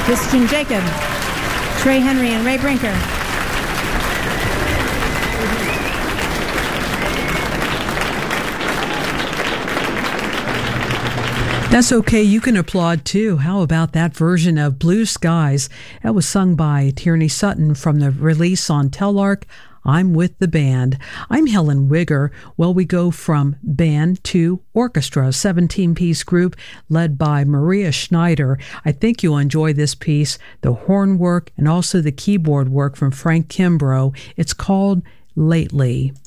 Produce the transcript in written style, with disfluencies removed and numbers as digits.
Christian Jacob, Trey Henry, and Ray Brinker. That's okay. You can applaud too. How about that version of Blue Skies? That was sung by Tierney Sutton from the release on Telarc, I'm with the Band. I'm Helen Wigger. Well, we go from band to orchestra, a 17-piece group led by Maria Schneider. I think you'll enjoy this piece, the horn work and also the keyboard work from Frank Kimbrough. It's called Lately.